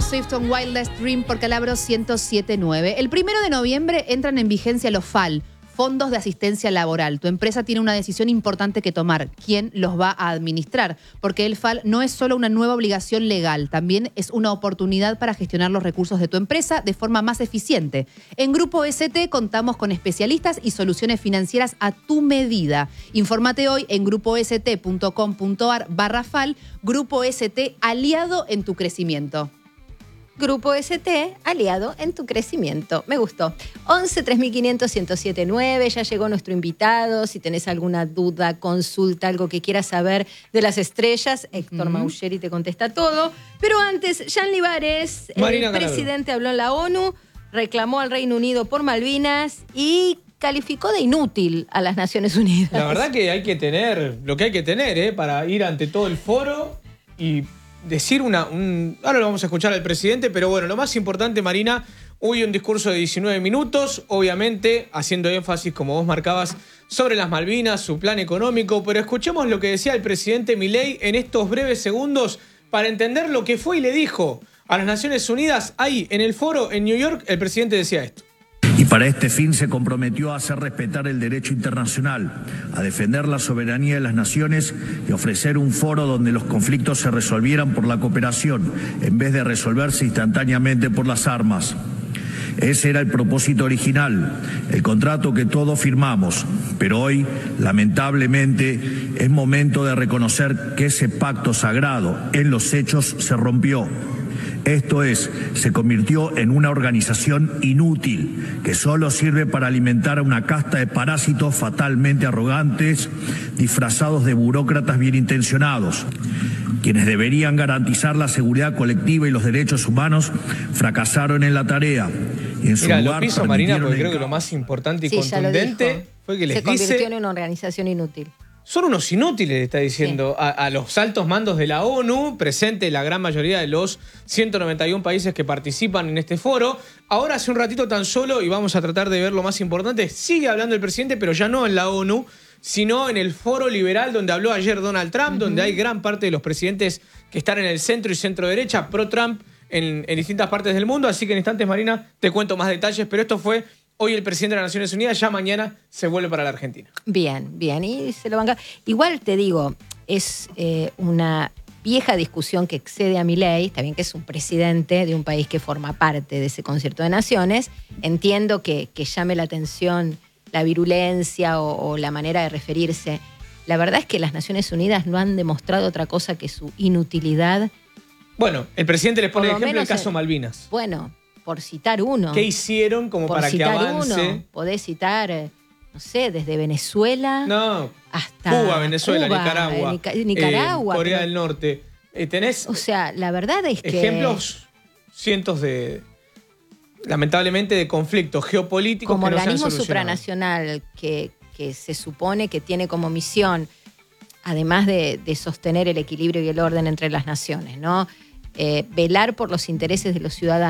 Swift on Wildest Dream por Calabro 107.9. El 1 de noviembre entran en vigencia los FAL, Fondos de Asistencia Laboral. Tu empresa tiene una decisión importante que tomar. ¿Quién los va a administrar? Porque el FAL no es solo una nueva obligación legal, también es una oportunidad para gestionar los recursos de tu empresa de forma más eficiente. En Grupo ST contamos con especialistas y soluciones financieras a tu medida. Infórmate hoy en grupost.com.ar/FAL. Grupo ST, aliado en tu crecimiento. Grupo ST, aliado en tu crecimiento. Me gustó. 11 3500 1079, ya llegó nuestro invitado. Si tenés alguna duda, consulta, algo que quieras saber de las estrellas, Héctor Maugieri te contesta todo. Pero antes, Jan Libares, el presidente, habló en la ONU, reclamó al Reino Unido por Malvinas y calificó de inútil a las Naciones Unidas. La verdad que hay que tener lo que hay que tener para ir ante todo el foro y decir ahora lo vamos a escuchar al presidente, pero bueno, lo más importante, Marina, hoy un discurso de 19 minutos, obviamente haciendo énfasis, como vos marcabas, sobre las Malvinas, su plan económico, pero escuchemos lo que decía el presidente Milei en estos breves segundos para entender lo que fue y le dijo a las Naciones Unidas. Ahí, en el foro en New York, el presidente decía esto. Y para este fin se comprometió a hacer respetar el derecho internacional, a defender la soberanía de las naciones y ofrecer un foro donde los conflictos se resolvieran por la cooperación, en vez de resolverse instantáneamente por las armas. Ese era el propósito original, el contrato que todos firmamos, pero hoy, lamentablemente, es momento de reconocer que ese pacto sagrado en los hechos se rompió. Esto es, se convirtió en una organización inútil que solo sirve para alimentar a una casta de parásitos fatalmente arrogantes, disfrazados de burócratas bien intencionados. Quienes deberían garantizar la seguridad colectiva y los derechos humanos fracasaron en la tarea. Y en su lugar, lo piso, Marina, porque creo que lo más importante y contundente fue que les dice... Se convirtió en una organización inútil. Son unos inútiles, está diciendo a los altos mandos de la ONU, presente la gran mayoría de los 191 países que participan en este foro. Ahora, hace un ratito tan solo, y vamos a tratar de ver lo más importante, sigue hablando el presidente, pero ya no en la ONU, sino en el foro liberal donde habló ayer Donald Trump, donde hay gran parte de los presidentes que están en el centro y centro derecha, pro-Trump, en distintas partes del mundo. Así que en instantes, Marina, te cuento más detalles, pero esto fue... Hoy el presidente de las Naciones Unidas, ya mañana se vuelve para la Argentina. Bien, y se lo banca. Igual te digo, es una vieja discusión que excede a Milei. Está bien que es un presidente de un país que forma parte de ese concierto de naciones. Entiendo que llame la atención la virulencia o la manera de referirse. La verdad es que las Naciones Unidas no han demostrado otra cosa que su inutilidad. Bueno, el presidente les pone de ejemplo el caso Malvinas. Bueno, por citar uno. ¿Qué hicieron como para que avance? Podés citar, no sé, desde Venezuela hasta Cuba, Venezuela, Nicaragua, Corea del Norte. Tenés, o sea, la verdad es que... Ejemplos cientos lamentablemente, de conflictos geopolíticos como que no se han organismo solucionado. supranacional que se supone que tiene como misión, además de sostener el equilibrio y el orden entre las naciones, ¿no? Velar por los intereses de los ciudadanos.